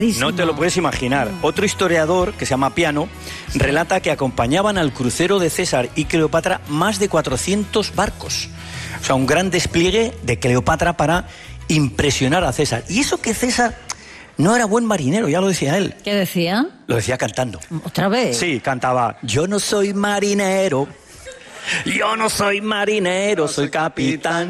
No te lo puedes imaginar. Otro historiador, que se llama Piano, relata que acompañaban al crucero de César y Cleopatra más de 400 barcos. O sea, un gran despliegue de Cleopatra para impresionar a César. Y eso que César no era buen marinero, ya lo decía él. ¿Qué decía? Lo decía cantando. ¿Otra vez? Sí, cantaba: yo no soy marinero, yo no soy marinero, soy capitán.